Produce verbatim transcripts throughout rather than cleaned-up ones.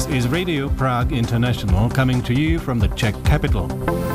is Radio Prague International, coming to you from the Czech capital.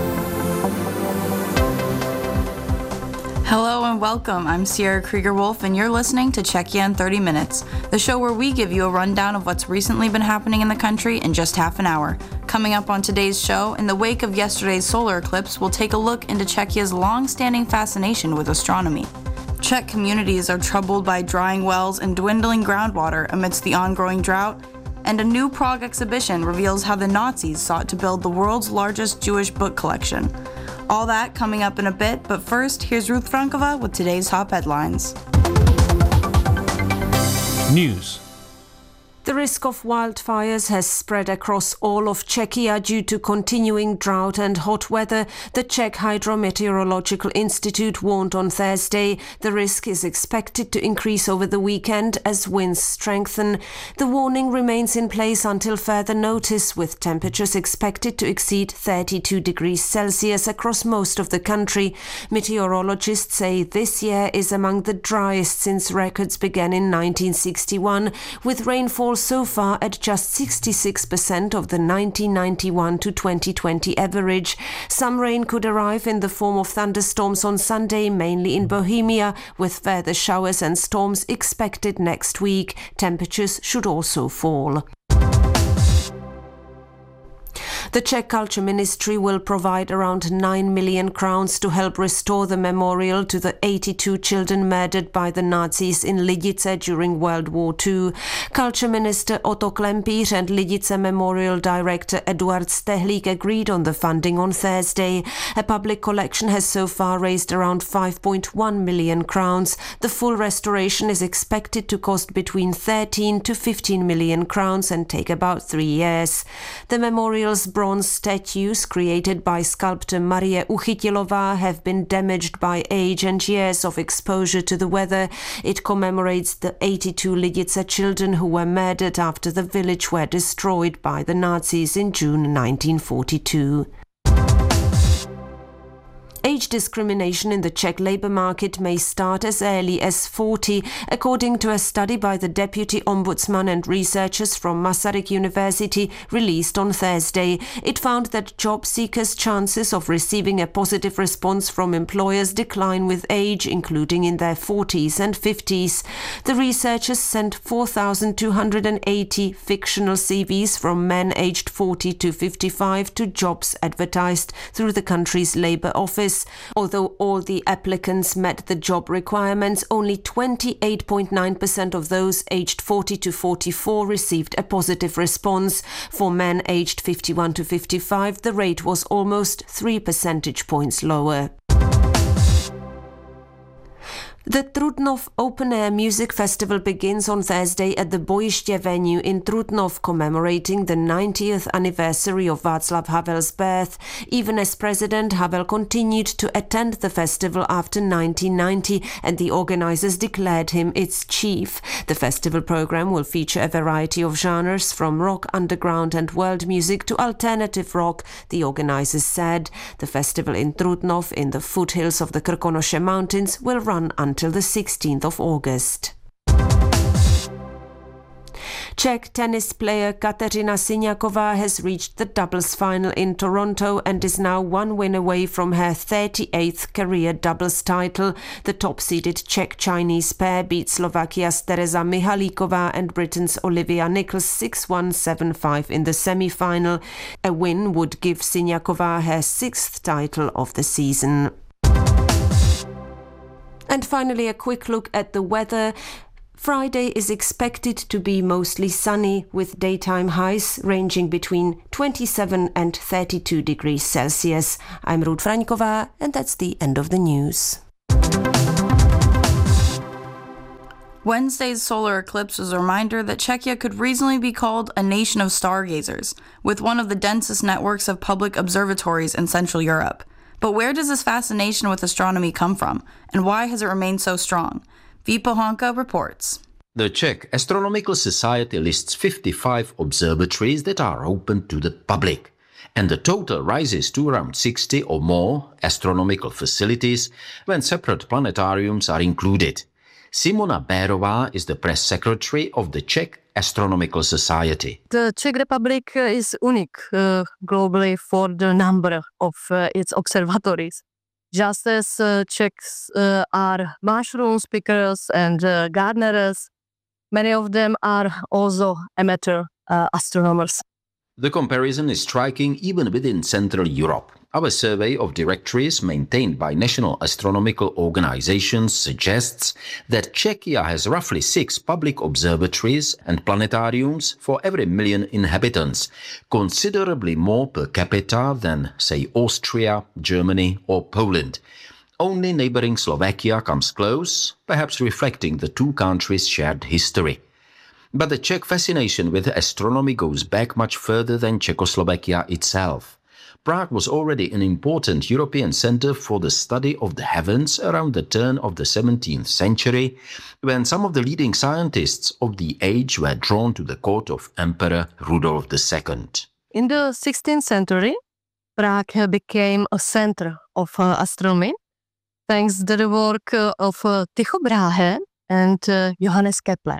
Hello and welcome. I'm Sierra Krieger-Wolf and you're listening to Czechia in thirty minutes, the show where we give you a rundown of what's recently been happening in the country in just half an hour. Coming up on today's show, in the wake of yesterday's solar eclipse, we'll take a look into Czechia's long-standing fascination with astronomy. Czech communities are troubled by drying wells and dwindling groundwater amidst the ongoing drought, and a new Prague exhibition reveals how the Nazis sought to build the world's largest Jewish book collection. All that coming up in a bit, but first, here's Ruth Frankova with today's top headlines. News. The risk of wildfires has spread across all of Czechia due to continuing drought and hot weather, the Czech Hydrometeorological Institute warned on Thursday. The risk is expected to increase over the weekend as winds strengthen. The warning remains in place until further notice, with temperatures expected to exceed thirty-two degrees Celsius across most of the country. Meteorologists say this year is among the driest since records began in nineteen sixty-one, with rainfall so far at just sixty-six percent of the nineteen ninety-one to twenty twenty average. Some rain could arrive in the form of thunderstorms on Sunday, mainly in Bohemia, with further showers and storms expected next week. Temperatures should also fall. The Czech Culture Ministry will provide around nine million crowns to help restore the memorial to the eighty-two children murdered by the Nazis in Lidice during World War Two. Culture Minister Otto Klempíř and Lidice Memorial Director Eduard Stehlík agreed on the funding on Thursday. A public collection has so far raised around five point one million crowns. The full restoration is expected to cost between thirteen to fifteen million crowns and take about three years. The memorial's bronze statues created by sculptor Marie Uchytilová have been damaged by age and years of exposure to the weather. It commemorates the eighty-two Lidice children who were murdered after the village were destroyed by the Nazis in June nineteen forty-two. Age discrimination in the Czech labour market may start as early as forty, according to a study by the Deputy Ombudsman and researchers from Masaryk University released on Thursday. It found that job seekers' chances of receiving a positive response from employers decline with age, including in their forties and fifties. The researchers sent four thousand two hundred eighty fictional C Vs from men aged forty to fifty-five to jobs advertised through the country's labour office. Although all the applicants met the job requirements, only twenty-eight point nine percent of those aged forty to forty-four received a positive response. For men aged fifty-one to fifty-five, the rate was almost three percentage points lower. The Trutnov Open Air Music Festival begins on Thursday at the Bojiště venue in Trutnov, commemorating the ninetieth anniversary of Václav Havel's birth. Even as president, Havel continued to attend the festival after nineteen ninety, and the organizers declared him its chief. The festival program will feature a variety of genres, from rock, underground and world music to alternative rock, the organizers said. The festival in Trutnov, in the foothills of the Krkonoše Mountains, will run until until the sixteenth of August. Czech tennis player Kateřina Siniaková has reached the doubles final in Toronto and is now one win away from her thirty-eighth career doubles title. The top-seeded Czech-Chinese pair beat Slovakia's Tereza Michalíková and Britain's Olivia Nichols six one, seven five in the semi-final. A win would give Siniaková her sixth title of the season. And finally, a quick look at the weather. Friday is expected to be mostly sunny, with daytime highs ranging between twenty-seven and thirty-two degrees Celsius. I'm Ruth Frankova, and that's the end of the news. Wednesday's solar eclipse was a reminder that Czechia could reasonably be called a nation of stargazers, with one of the densest networks of public observatories in Central Europe. But where does this fascination with astronomy come from, and why has it remained so strong? V. Pohanka reports. The Czech Astronomical Society lists fifty-five observatories that are open to the public, and the total rises to around sixty or more astronomical facilities when separate planetariums are included. Simona Bérová is the press secretary of the Czech Astronomical Society. The Czech Republic is unique uh, globally for the number of uh, its observatories. Just as uh, Czechs uh, are mushroom pickers and uh, gardeners, many of them are also amateur uh, astronomers. The comparison is striking even within Central Europe. Our survey of directories maintained by national astronomical organizations suggests that Czechia has roughly six public observatories and planetariums for every million inhabitants, considerably more per capita than, say, Austria, Germany or Poland. Only neighboring Slovakia comes close, perhaps reflecting the two countries' shared history. But the Czech fascination with astronomy goes back much further than Czechoslovakia itself. Prague was already an important European center for the study of the heavens around the turn of the seventeenth century, when some of the leading scientists of the age were drawn to the court of Emperor Rudolf the Second. In the sixteenth century, Prague became a center of uh, astronomy, thanks to the work uh, of uh, Tycho Brahe and uh, Johannes Kepler.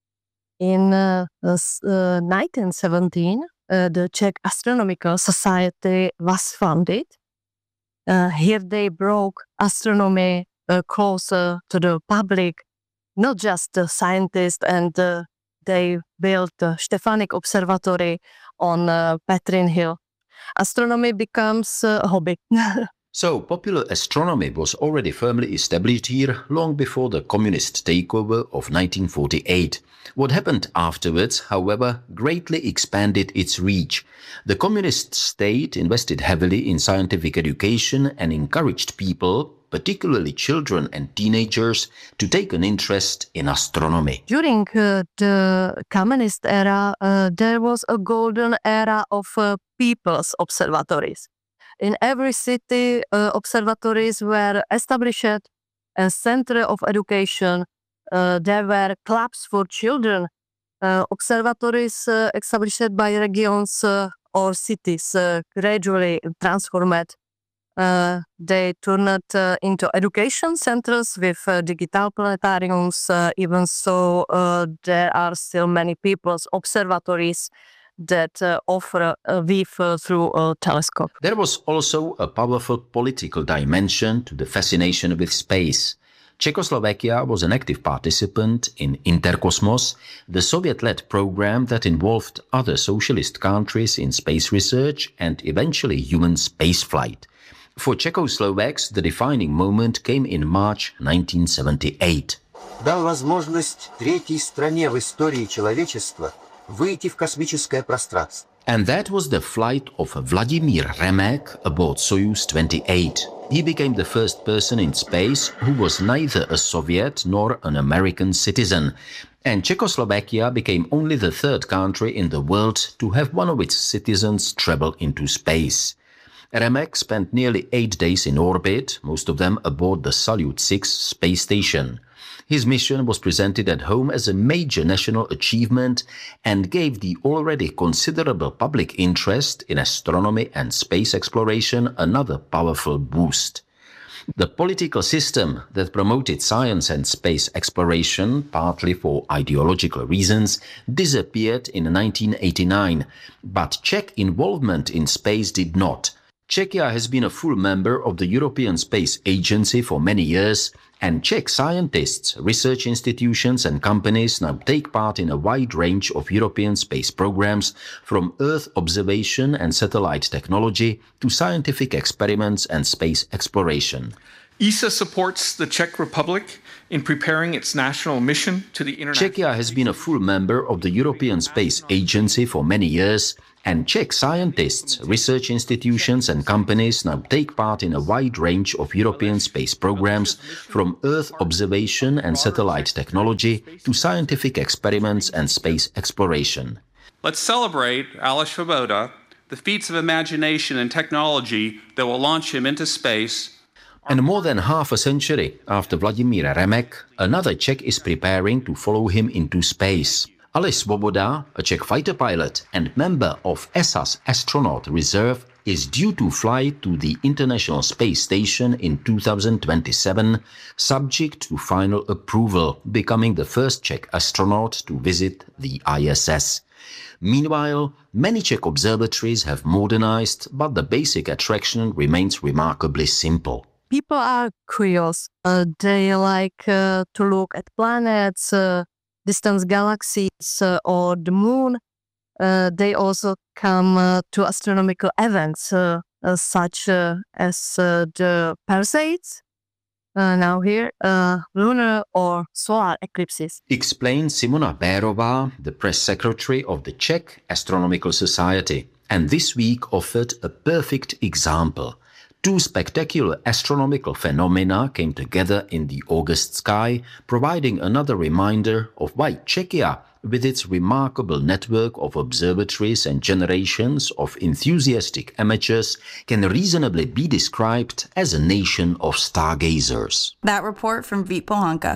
In uh, uh, nineteen seventeen, uh, the Czech Astronomical Society was founded. Uh, here they brought astronomy uh, closer to the public, not just the scientists, and uh, they built the Stefanik Observatory on uh, Petrin Hill. Astronomy becomes uh, a hobby. So, popular astronomy was already firmly established here long before the communist takeover of nineteen forty-eight. What happened afterwards, however, greatly expanded its reach. The communist state invested heavily in scientific education and encouraged people, particularly children and teenagers, to take an interest in astronomy. During uh, the communist era, uh, there was a golden era of uh, people's observatories. In every city, uh, observatories were established as center of education. Uh, there were clubs for children, uh, observatories uh, established by regions uh, or cities uh, gradually transformed. Uh, they turned uh, into education centers with uh, digital planetariums. Uh, even so, uh, there are still many people's observatories that uh, offer a view through a telescope. There was also a powerful political dimension to the fascination with space. Czechoslovakia was an active participant in Interkosmos, the Soviet-led program that involved other socialist countries in space research and eventually human spaceflight. For Czechoslovaks, the defining moment came in March nineteen seventy-eight. Дал возможность третьей стране в истории человечества выйти в космическое пространство. And that was the flight of Vladimir Remek aboard Soyuz twenty-eight. He became the first person in space who was neither a Soviet nor an American citizen. And Czechoslovakia became only the third country in the world to have one of its citizens travel into space. Remek spent nearly eight days in orbit, most of them aboard the Salyut six space station. His mission was presented at home as a major national achievement and gave the already considerable public interest in astronomy and space exploration another powerful boost. The political system that promoted science and space exploration, partly for ideological reasons, disappeared in nineteen eighty-nine, but Czech involvement in space did not. Czechia has been a full member of the European Space Agency for many years, and Czech scientists, research institutions and companies now take part in a wide range of European space programs, from Earth observation and satellite technology to scientific experiments and space exploration. E S A supports the Czech Republic in preparing its national mission to the international... Czechia has been a full member of the European Space Agency for many years, and Czech scientists, research institutions and companies now take part in a wide range of European space programs, from Earth observation and satellite technology to scientific experiments and space exploration. Let's celebrate Aleš Svoboda, the feats of imagination and technology that will launch him into space. And more than half a century after Vladimir Remek, another Czech is preparing to follow him into space. Aleš Svoboda, a Czech fighter pilot and member of E S A's astronaut reserve, is due to fly to the International Space Station in two thousand twenty-seven, subject to final approval, becoming the first Czech astronaut to visit the I S S. Meanwhile, many Czech observatories have modernized, but the basic attraction remains remarkably simple. People are curious. Uh, they like uh, to look at planets, uh, distant galaxies, uh, or the moon. Uh, they also come uh, to astronomical events uh, uh, such uh, as uh, the Perseids, uh, now here, uh, lunar or solar eclipses. Explains Simona Bérová, the press secretary of the Czech Astronomical Society, and this week offered a perfect example. Two spectacular astronomical phenomena came together in the August sky, providing another reminder of why Czechia, with its remarkable network of observatories and generations of enthusiastic amateurs, can reasonably be described as a nation of stargazers. That report from Vít Pohanka.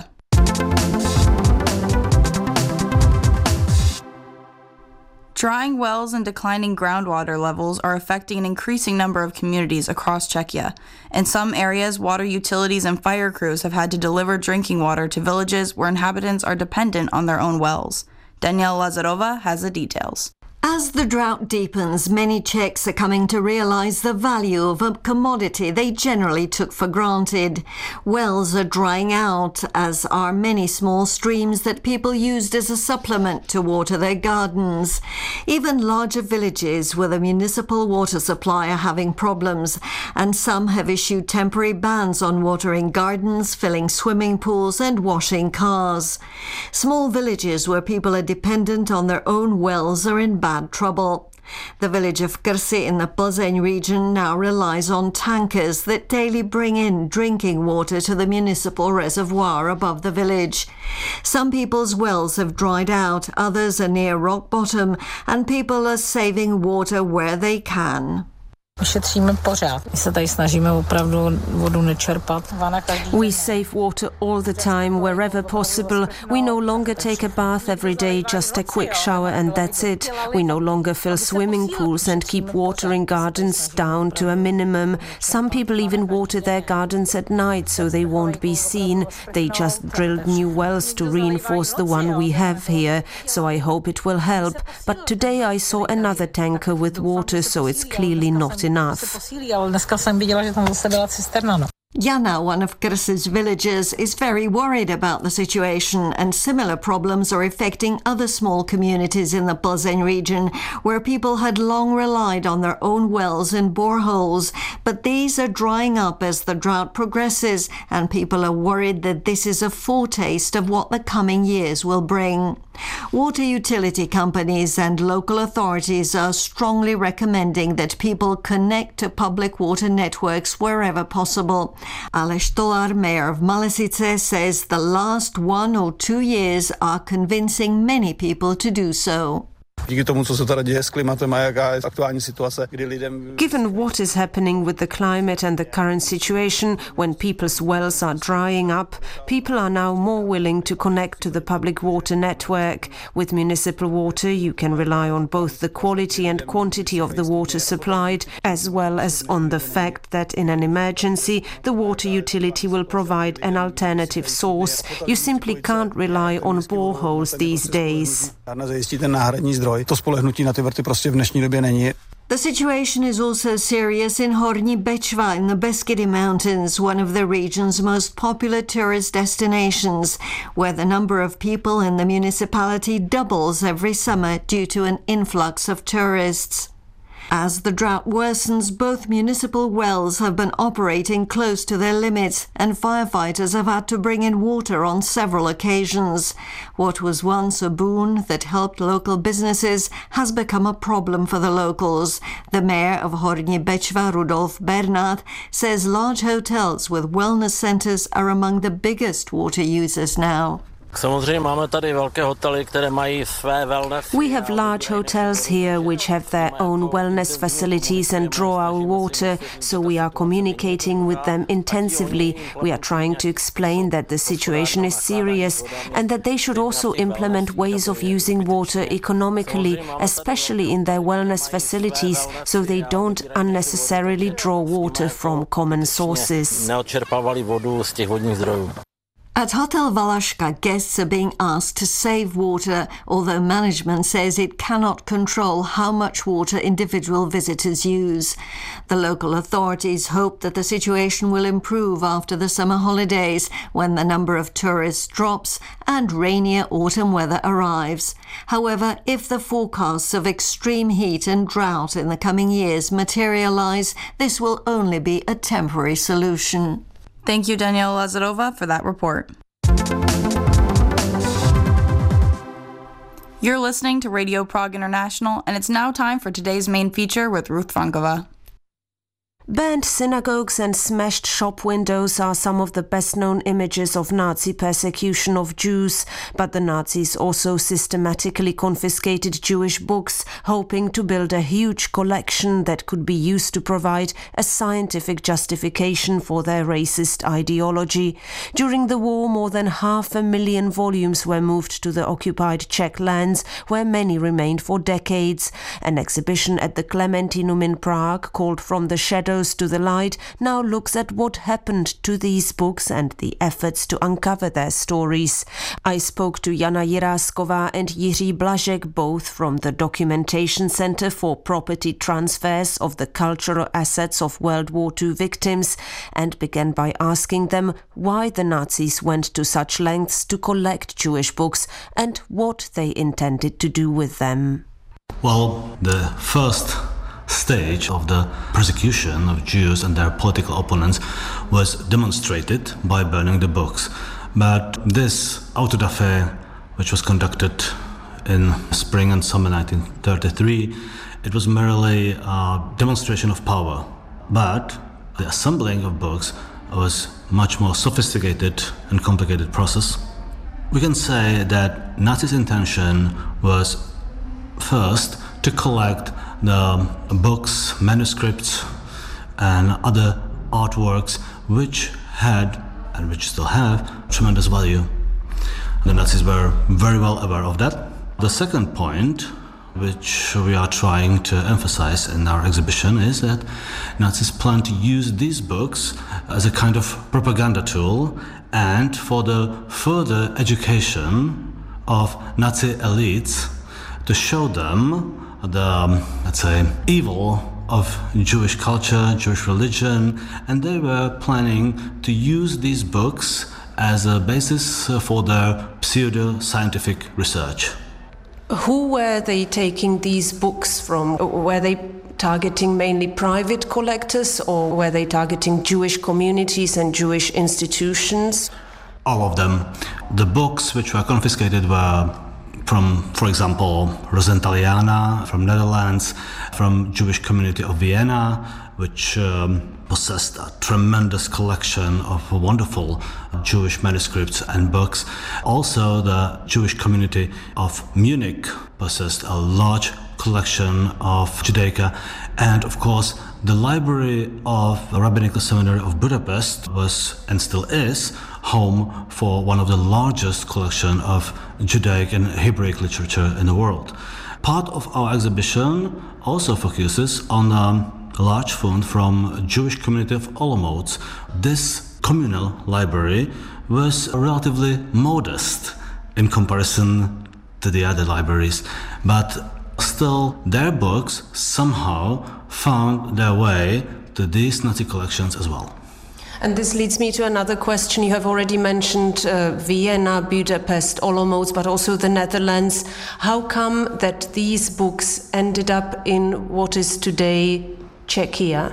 Drying wells and declining groundwater levels are affecting an increasing number of communities across Czechia. In some areas, water utilities and fire crews have had to deliver drinking water to villages where inhabitants are dependent on their own wells. Danielle Lazarova has the details. As the drought deepens, many Czechs are coming to realize the value of a commodity they generally took for granted. Wells are drying out, as are many small streams that people used as a supplement to water their gardens. Even larger villages with a municipal water supply are having problems, and some have issued temporary bans on watering gardens, filling swimming pools and washing cars. Small villages where people are dependent on their own wells are in bad trouble. The village of Krsy in the Plzeň region now relies on tankers that daily bring in drinking water to the municipal reservoir above the village. Some people's wells have dried out, others are near rock bottom, and people are saving water where they can. We save water all the time, wherever possible. We no longer take a bath every day, just a quick shower and that's it. We no longer fill swimming pools and keep watering gardens down to a minimum. Some people even water their gardens at night so they won't be seen. They just drilled new wells to reinforce the one we have here, so I hope it will help. But today I saw another tanker with water, so it's clearly not enough. Jana, one of Krsy's villagers, is very worried about the situation, and similar problems are affecting other small communities in the Plzeň region, where people had long relied on their own wells and boreholes. But these are drying up as the drought progresses, and people are worried that this is a foretaste of what the coming years will bring. Water utility companies and local authorities are strongly recommending that people connect to public water networks wherever possible. Aleš Tolar, mayor of Malesice, says the last one or two years are convincing many people to do so. Given what is happening with the climate and the current situation, when people's wells are drying up, people are now more willing to connect to the public water network. With municipal water, you can rely on both the quality and quantity of the water supplied, as well as on the fact that in an emergency, the water utility will provide an alternative source. You simply can't rely on boreholes these days. The situation is also serious in Horní Bečva in the Beskydy Mountains, one of the region's most popular tourist destinations, where the number of people in the municipality doubles every summer due to an influx of tourists. As the drought worsens, both municipal wells have been operating close to their limits, and firefighters have had to bring in water on several occasions. What was once a boon that helped local businesses has become a problem for the locals. The mayor of Horní Bečva, Rudolf Bernát, says large hotels with wellness centers are among the biggest water users now. We have large hotels here which have their own wellness facilities and draw our water, so we are communicating with them intensively. We are trying to explain that the situation is serious and that they should also implement ways of using water economically, especially in their wellness facilities, so they don't unnecessarily draw water from common sources. At Hotel Valaška, guests are being asked to save water, although management says it cannot control how much water individual visitors use. The local authorities hope that the situation will improve after the summer holidays, when the number of tourists drops and rainier autumn weather arrives. However, if the forecasts of extreme heat and drought in the coming years materialize, this will only be a temporary solution. Thank you, Daniela Lazarova, for that report. You're listening to Radio Prague International, and it's now time for today's main feature with Ruth Frankova. Burned synagogues and smashed shop windows are some of the best-known images of Nazi persecution of Jews, but the Nazis also systematically confiscated Jewish books, hoping to build a huge collection that could be used to provide a scientific justification for their racist ideology. During the war, more than half a million volumes were moved to the occupied Czech lands, where many remained for decades. An exhibition at the Klementinum in Prague, called From the Shadows to the Light, now looks at what happened to these books and the efforts to uncover their stories. I spoke to Jana Jiráskova and Jiří Blažek, both from the Documentation Center for Property Transfers of the Cultural Assets of World War Two Victims, and began by asking them why the Nazis went to such lengths to collect Jewish books and what they intended to do with them. Well, the first stage of the persecution of Jews and their political opponents was demonstrated by burning the books. But this auto da fe, which was conducted in spring and summer nineteen thirty-three, it was merely a demonstration of power. But the assembling of books was much more sophisticated and complicated process. We can say that Nazis' intention was first to collect the books, manuscripts, and other artworks which had, and which still have, tremendous value. The Nazis were very well aware of that. The second point, which we are trying to emphasize in our exhibition, is that Nazis plan to use these books as a kind of propaganda tool and for the further education of Nazi elites, to show them the, let's say, evil of Jewish culture, Jewish religion, and they were planning to use these books as a basis for their pseudo-scientific research. Who were they taking these books from? Were they targeting mainly private collectors, or were they targeting Jewish communities and Jewish institutions? All of them. The books which were confiscated were from, for example, Rosentaliana from Netherlands, from Jewish community of Vienna, which um, possessed a tremendous collection of wonderful Jewish manuscripts and books. Also, the Jewish community of Munich possessed a large collection of Judaica, and of course, the library of the Rabbinical Seminary of Budapest was, and still is, home for one of the largest collection of Judaic and Hebraic literature in the world. Part of our exhibition also focuses on a large fund from Jewish community of Olomouc. This communal library was relatively modest in comparison to the other libraries, but still their books somehow found their way to these Nazi collections as well. And this leads me to another question. You have already mentioned uh, Vienna, Budapest, Olomouc, but also the Netherlands. How come that these books ended up in what is today Czechia?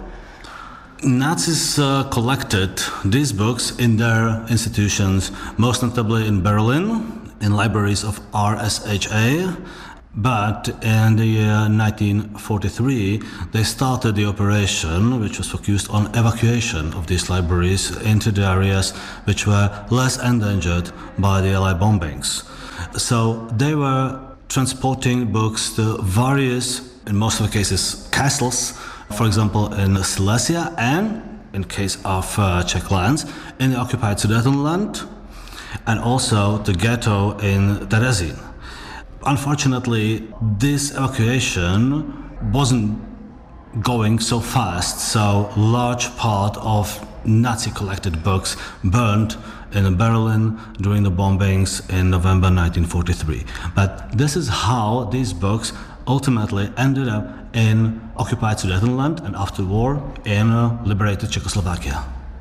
Nazis uh, collected these books in their institutions, most notably in Berlin, in libraries of R S H A, But in the year nineteen forty-three, they started the operation, which was focused on evacuation of these libraries into the areas which were less endangered by the Allied bombings. So they were transporting books to various, in most of the cases, castles, for example, in Silesia, and in case of uh, Czech lands, in the occupied Sudetenland, and also the ghetto in Terezín. Unfortunately, this evacuation wasn't going so fast, so large part of Nazi-collected books burned in Berlin during the bombings in November nineteen forty-three. But this is how these books ultimately ended up in occupied Sudetenland and after the war in uh, liberated Czechoslovakia.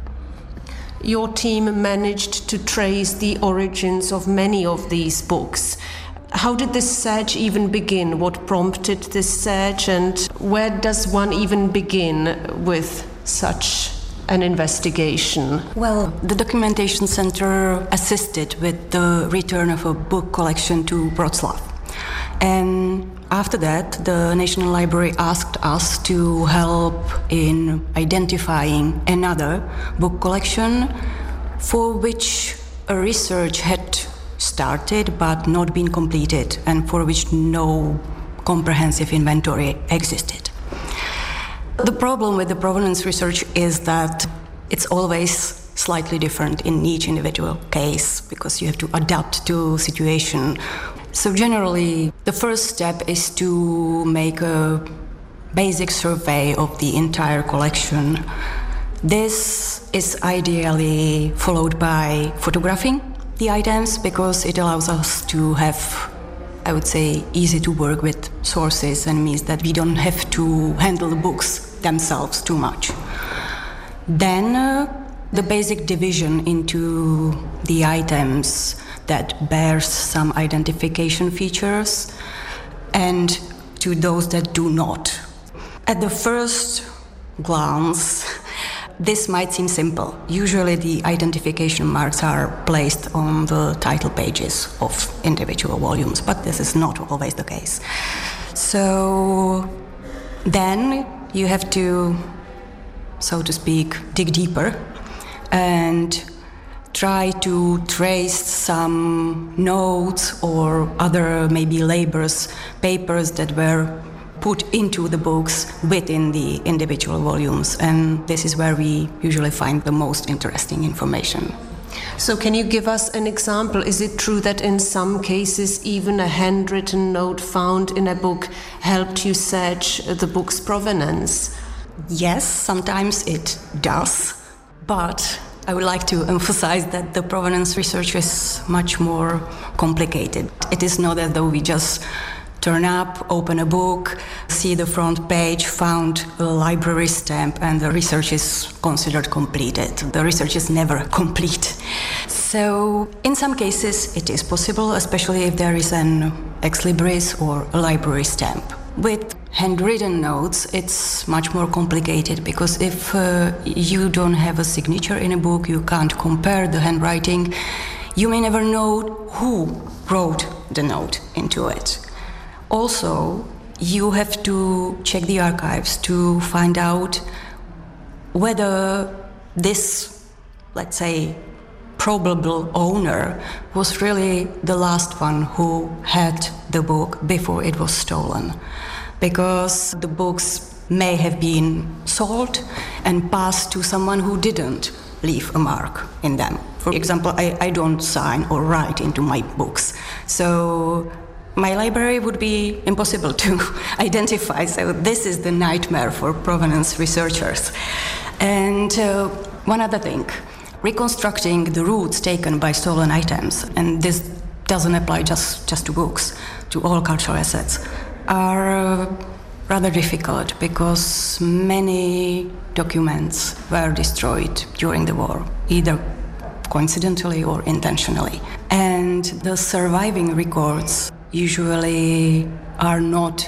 Your team managed to trace the origins of many of these books. How did this search even begin? What prompted this search, and where does one even begin with such an investigation? Well, the Documentation Center assisted with the return of a book collection to Wrocław. And after that, the National Library asked us to help in identifying another book collection for which a research had started but not been completed, and for which no comprehensive inventory existed. The problem with the provenance research is that it's always slightly different in each individual case because you have to adapt to situation. So generally, the first step is to make a basic survey of the entire collection. This is ideally followed by photographing the items because it allows us to have, I would say, easy to work with sources, and means that we don't have to handle the books themselves too much. Then uh, the basic division into the items that bears some identification features and to those that do not. At the first glance, this might seem simple. Usually the identification marks are placed on the title pages of individual volumes, but this is not always the case. So then you have to, so to speak, dig deeper and try to trace some notes or other maybe labels, papers that were put into the books within the individual volumes, and this is where we usually find the most interesting information. So can you give us an example? Is it true that in some cases even a handwritten note found in a book helped you search the book's provenance? Yes, sometimes it does, but I would like to emphasize that the provenance research is much more complicated. It is not as though we just turn up, open a book, see the front page, found a library stamp, and the research is considered completed. The research is never complete. So in some cases it is possible, especially if there is an ex libris or a library stamp. With handwritten notes, it's much more complicated because if uh, you don't have a signature in a book, you can't compare the handwriting, you may never know who wrote the note into it. Also, you have to check the archives to find out whether this, let's say, probable owner was really the last one who had the book before it was stolen. Because the books may have been sold and passed to someone who didn't leave a mark in them. For example, I, I don't sign or write into my books. So my library would be impossible to identify, so this is the nightmare for provenance researchers. And uh, one other thing, reconstructing the routes taken by stolen items, and this doesn't apply just, just to books, to all cultural assets, are uh, rather difficult because many documents were destroyed during the war, either coincidentally or intentionally. And the surviving records usually are not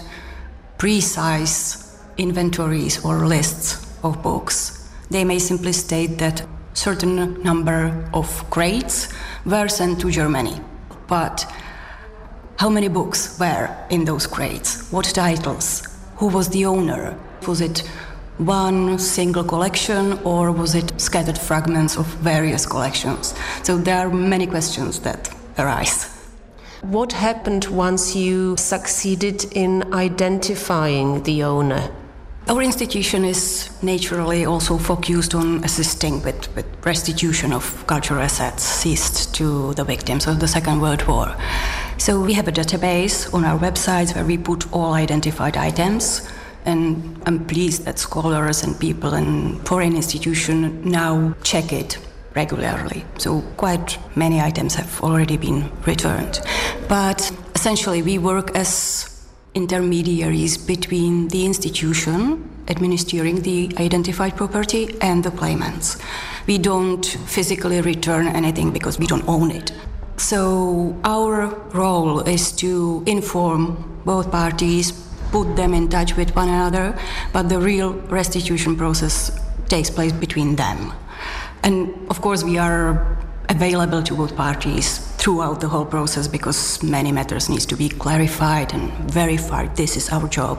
precise inventories or lists of books. They may simply state that certain number of crates were sent to Germany. But How many books were in those crates? What titles? Who was the owner? Was it one single collection, or was it scattered fragments of various collections? So there are many questions that arise. What happened once you succeeded in identifying the owner? Our institution is naturally also focused on assisting with, with restitution of cultural assets seized to the victims of the Second World War. So we have a database on our websites where we put all identified items, and I'm pleased that scholars and people in foreign institutions now check it regularly. So quite many items have already been returned. But essentially we work as intermediaries between the institution administering the identified property and the claimants. We don't physically return anything because we don't own it. So our role is to inform both parties, put them in touch with one another, but the real restitution process takes place between them. And of course we are available to both parties throughout the whole process because many matters need to be clarified and verified. This is our job.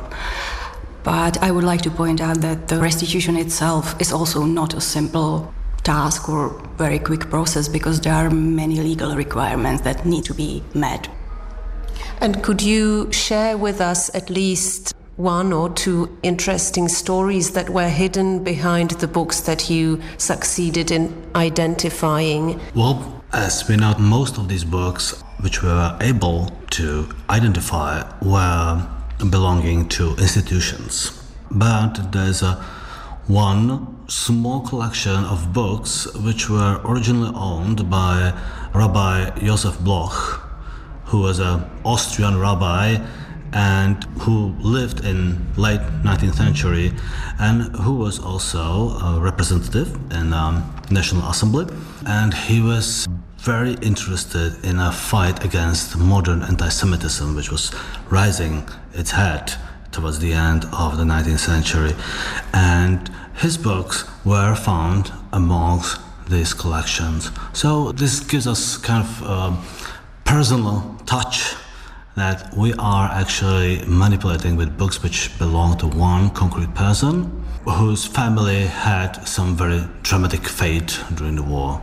But I would like to point out that the restitution itself is also not a simple task or very quick process because there are many legal requirements that need to be met. And could you share with us at least one or two interesting stories that were hidden behind the books that you succeeded in identifying? Well, as we know, most of these books which we were able to identify were belonging to institutions. But there's a one small collection of books which were originally owned by Rabbi Josef Bloch, who was an Austrian rabbi and who lived in late nineteenth century and who was also a representative in um, National Assembly. And he was very interested in a fight against modern anti-Semitism, which was rising its head towards the end of the nineteenth century. And his books were found amongst these collections. So this gives us kind of a personal touch that we are actually manipulating with books which belong to one concrete person whose family had some very dramatic fate during the war.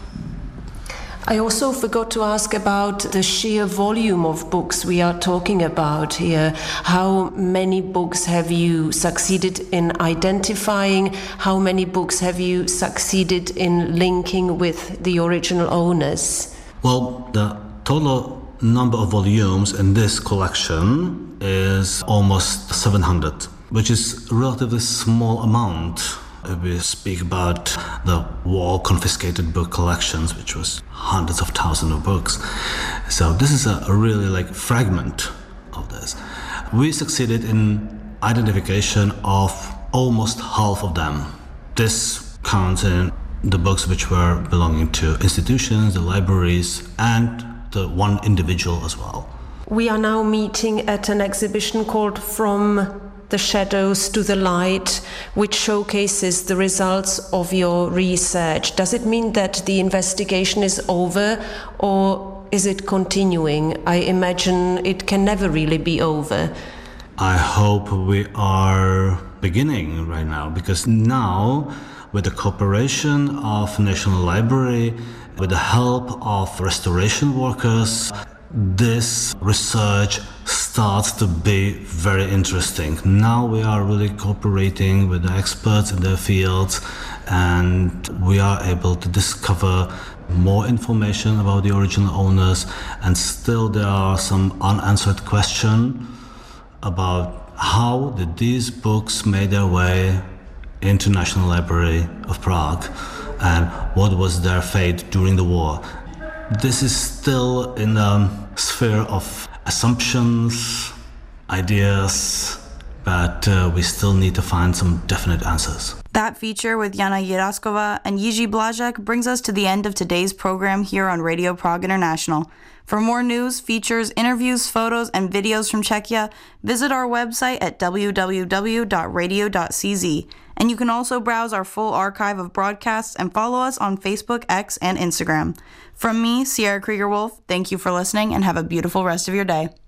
I also forgot to ask about the sheer volume of books we are talking about here. How many books have you succeeded in identifying? How many books have you succeeded in linking with the original owners? Well, the total number of volumes in this collection is almost seven hundred, which is a relatively small amount. If we speak about the war confiscated book collections, which was hundreds of thousands of books. So this is a, a really like fragment of this. We succeeded in identification of almost half of them. This counts in the books which were belonging to institutions, the libraries, and the one individual as well. We are now meeting at an exhibition called From the Shadows to the Light, which showcases the results of your research. Does it mean that the investigation is over, or is it continuing? I imagine it can never really be over. I hope we are beginning right now, because now, with the cooperation of National Library, with the help of restoration workers, this research starts to be very interesting. Now we are really cooperating with the experts in their fields, and we are able to discover more information about the original owners, and still there are some unanswered questions about how did these books make their way into National Library of Prague, and what was their fate during the war. This is still in the sphere of assumptions, ideas, but uh, we still need to find some definite answers. That feature with Jana Jiraskova and Jiří Blazek brings us to the end of today's program here on Radio Prague International. For more news, features, interviews, photos, and videos from Czechia, visit our website at w w w dot radio dot c z. And you can also browse our full archive of broadcasts and follow us on Facebook, X, and Instagram. From me, Sierra Krieger-Wolf, thank you for listening and have a beautiful rest of your day.